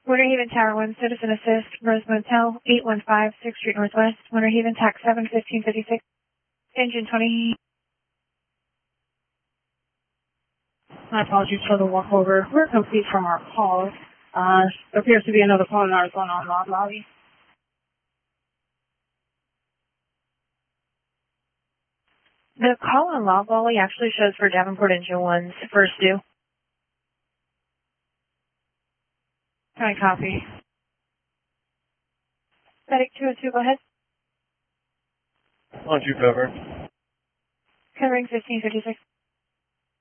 Winter Haven Tower 1, Citizen Assist, Rose Motel, 815 6th Street Northwest, Winter Haven, TAC 7, 1556, engine 20. My apologies for the walkover. We're complete from our call. There appears to be another call in our zone on lobby. The call on Lob Volley actually shows for Davenport Engine 1's first due. Can I copy? Static 202, go ahead. On you, cover. Covering 1556.